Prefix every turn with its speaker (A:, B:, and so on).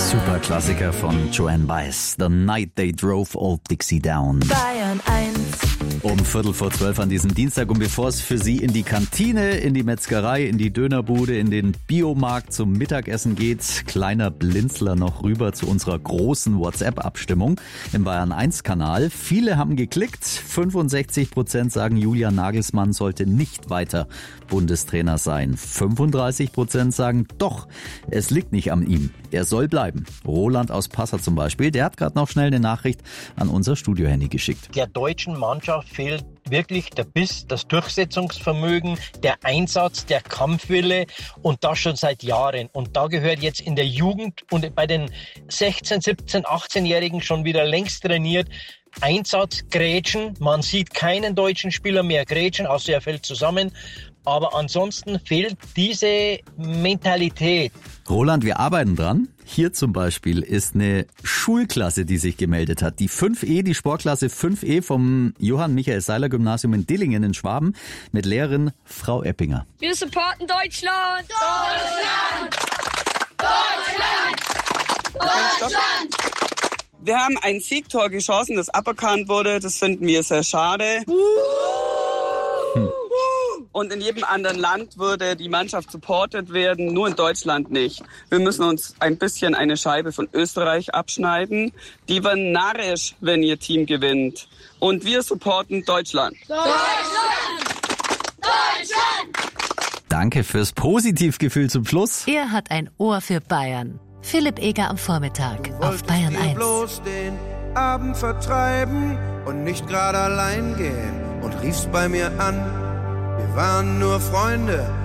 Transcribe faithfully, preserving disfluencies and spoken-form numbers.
A: Super Klassiker von Joanne Baez. The Night They Drove Old Dixie Down.
B: Bayern eins.
A: Um Viertel vor zwölf an diesem Dienstag. Und bevor es für Sie in die Kantine, in die Metzgerei, in die Dönerbude, in den Biomarkt zum Mittagessen geht, kleiner Blinzler noch rüber zu unserer großen WhatsApp-Abstimmung im Bayern eins Kanal. Viele haben geklickt. fünfundsechzig Prozent sagen, Julian Nagelsmann sollte nicht weiter Bundestrainer sein. fünfunddreißig Prozent sagen, doch, es liegt nicht an ihm. Er soll bleiben. Roland aus Passau zum Beispiel, der hat gerade noch schnell eine Nachricht an unser Studiohandy geschickt.
C: Der deutschen Mannschaft fehlt wirklich der Biss, das Durchsetzungsvermögen, der Einsatz, der Kampfwille und das schon seit Jahren. Und da gehört jetzt in der Jugend und bei den sechzehn-, siebzehn-, achtzehnjährigen schon wieder längst trainiert Einsatz, Grätschen. Man sieht keinen deutschen Spieler mehr grätschen, außer er fällt zusammen. Aber ansonsten fehlt diese Mentalität.
A: Roland, wir arbeiten dran. Hier zum Beispiel ist eine Schulklasse, die sich gemeldet hat. Die fünf E, die Sportklasse fünf E vom Johann Michael Seiler Gymnasium in Dillingen in Schwaben mit Lehrerin Frau Eppinger.
D: Wir supporten Deutschland!
E: Deutschland! Deutschland! Deutschland!
F: Wir haben ein Siegtor geschossen, das aberkannt wurde. Das finden wir sehr schade. Hm. Und in jedem anderen Land würde die Mannschaft supportet werden, nur in Deutschland nicht. Wir müssen uns ein bisschen eine Scheibe von Österreich abschneiden. Die werden narrisch, wenn ihr Team gewinnt. Und wir supporten Deutschland.
E: Deutschland! Deutschland!
A: Danke fürs Positivgefühl zum Schluss.
B: Er hat ein Ohr für Bayern. Philipp Eger am Vormittag auf Bayern eins.
G: Bloß den Abend vertreiben und nicht gerade allein gehen und riefst bei mir an. Wir waren nur Freunde